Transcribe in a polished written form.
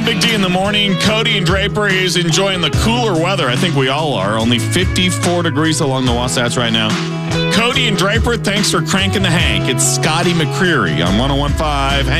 Big D in the morning. Cody and Draper is enjoying the cooler weather. I think we all are. Only 54 degrees along the Wasatch right now. Cody and Draper, thanks for cranking the Hank. It's Scotty McCreery on 101.5.